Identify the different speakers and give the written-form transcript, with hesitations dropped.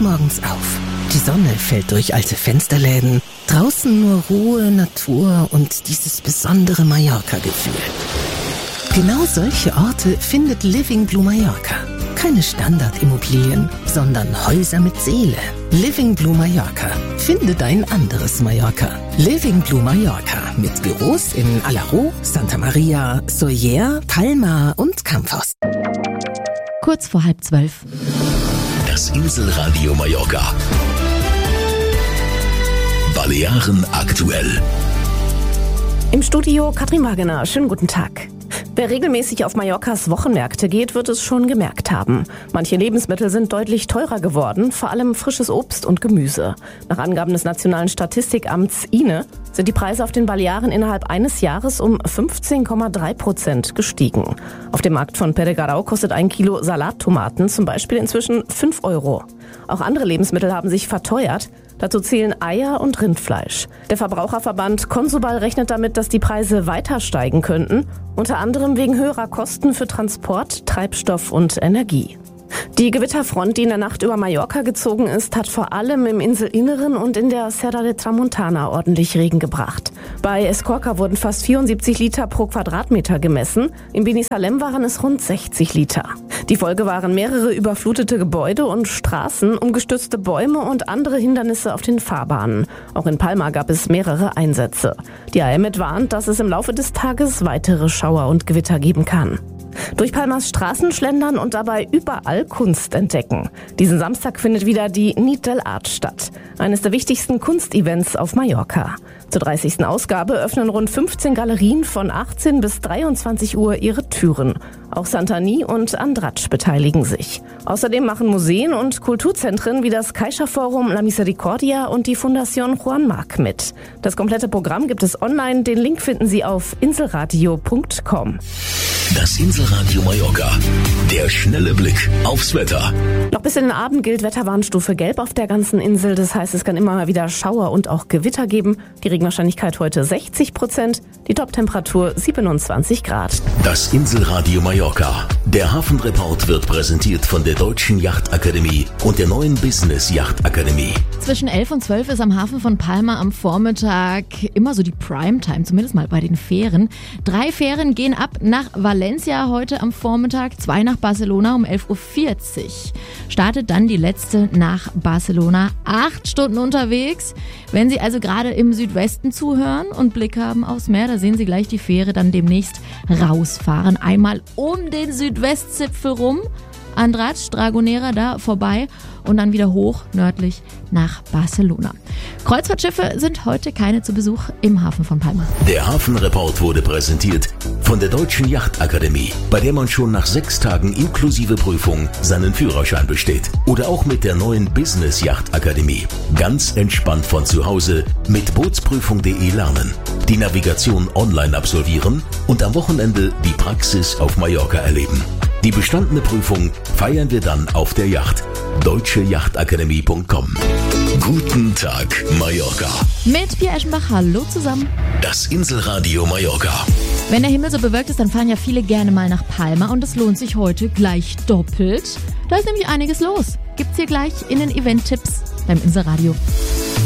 Speaker 1: wachst morgens auf. Die Sonne fällt durch alte Fensterläden. Draußen nur Ruhe, Natur und dieses besondere Mallorca-Gefühl. Genau solche Orte findet Living Blue Mallorca. Keine Standardimmobilien, sondern Häuser mit Seele. Living Blue Mallorca. Finde dein anderes Mallorca. Living Blue Mallorca mit Büros in Alaró, Santa Maria, Sóller, Palma und Campos.
Speaker 2: Kurz vor 11:30.
Speaker 3: Das Inselradio Mallorca. Balearen aktuell.
Speaker 4: Im Studio Katrin Wagener. Schönen guten Tag. Wer regelmäßig auf Mallorcas Wochenmärkte geht, wird es schon gemerkt haben. Manche Lebensmittel sind deutlich teurer geworden, vor allem frisches Obst und Gemüse. Nach Angaben des Nationalen Statistikamts INE sind die Preise auf den Balearen innerhalb eines Jahres um 15,3% gestiegen. Auf dem Markt von Peregarau kostet 1 Kilo Salattomaten zum Beispiel inzwischen 5 Euro. Auch andere Lebensmittel haben sich verteuert. Dazu zählen Eier und Rindfleisch. Der Verbraucherverband Consubal rechnet damit, dass die Preise weiter steigen könnten, unter anderem wegen höherer Kosten für Transport, Treibstoff und Energie. Die Gewitterfront, die in der Nacht über Mallorca gezogen ist, hat vor allem im Inselinneren und in der Serra de Tramontana ordentlich Regen gebracht. Bei Escorca wurden fast 74 Liter pro Quadratmeter gemessen, in Binissalem waren es rund 60 Liter. Die Folge waren mehrere überflutete Gebäude und Straßen, umgestürzte Bäume und andere Hindernisse auf den Fahrbahnen. Auch in Palma gab es mehrere Einsätze. Die AEMET warnt, dass es im Laufe des Tages weitere Schauer und Gewitter geben kann. Durch Palmas Straßen schlendern und dabei überall Kunst entdecken. Diesen Samstag findet wieder die Nit del Art statt, eines der wichtigsten Kunstevents auf Mallorca. Zur 30. Ausgabe öffnen rund 15 Galerien von 18 bis 23 Uhr ihre Türen. Auch Santani und Andratx beteiligen sich. Außerdem machen Museen und Kulturzentren wie das Caixa Forum La Misericordia und die Fundación Juan Marc mit. Das komplette Programm gibt es online. Den Link finden Sie auf inselradio.com.
Speaker 3: Das Inselradio Mallorca. Der schnelle Blick aufs Wetter.
Speaker 4: Noch bis in den Abend gilt Wetterwarnstufe Gelb auf der ganzen Insel. Das heißt, es kann immer mal wieder Schauer und auch Gewitter geben. Die Regenwahrscheinlichkeit heute 60%, die Toptemperatur 27 Grad.
Speaker 3: Das Inselradio Mallorca. Der Hafenreport wird präsentiert von der Deutschen Yachtakademie und der neuen Business Yachtakademie.
Speaker 2: Zwischen 11 und 12 ist am Hafen von Palma am Vormittag immer so die Primetime, zumindest mal bei den Fähren. 3 Fähren gehen ab nach Valencia heute am Vormittag, 2 nach Barcelona um 11.40 Uhr. Startet dann die letzte nach Barcelona, 8 Stunden unterwegs. Wenn Sie also gerade im Südwesten zuhören und Blick haben aufs Meer, da sehen Sie gleich die Fähre dann demnächst rausfahren. Einmal um den Südwestzipfel rum, Andratx, Dragonera da vorbei und dann wieder hoch nördlich nach Barcelona. Kreuzfahrtschiffe sind heute keine zu Besuch im Hafen von Palma.
Speaker 3: Der Hafenreport wurde präsentiert von der Deutschen Yachtakademie, bei der man schon nach 6 Tagen inklusive Prüfung seinen Führerschein besteht. Oder auch mit der neuen Business Yachtakademie. Ganz entspannt von zu Hause mit bootsprüfung.de lernen, die Navigation online absolvieren und am Wochenende die Praxis auf Mallorca erleben. Die bestandene Prüfung feiern wir dann auf der Yacht. deutscheyachtakademie.com. Guten Tag, Mallorca.
Speaker 2: Mit Pia Eschenbach, hallo zusammen.
Speaker 3: Das Inselradio Mallorca.
Speaker 2: Wenn der Himmel so bewölkt ist, dann fahren ja viele gerne mal nach Palma und es lohnt sich heute gleich doppelt. Da ist nämlich einiges los. Gibt's hier gleich in den Event-Tipps beim Inselradio.